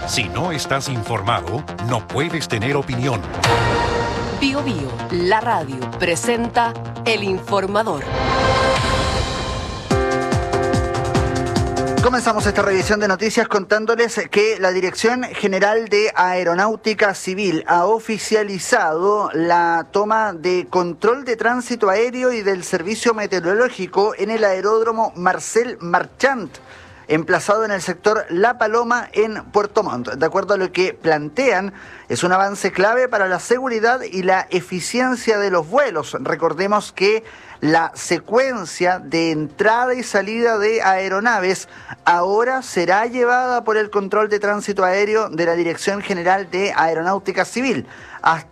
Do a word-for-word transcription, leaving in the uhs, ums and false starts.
Si no estás informado, no puedes tener opinión. Bio Bio, la radio, presenta El Informador. Comenzamos esta revisión de noticias contándoles que la Dirección General de Aeronáutica Civil ha oficializado la toma de control de tránsito aéreo y del servicio meteorológico en el aeródromo Marcel Marchant, emplazado en el sector La Paloma en Puerto Montt. De acuerdo a lo que plantean, es un avance clave para la seguridad y la eficiencia de los vuelos. Recordemos que la secuencia de entrada y salida de aeronaves ahora será llevada por el control de tránsito aéreo de la Dirección General de Aeronáutica Civil. Hasta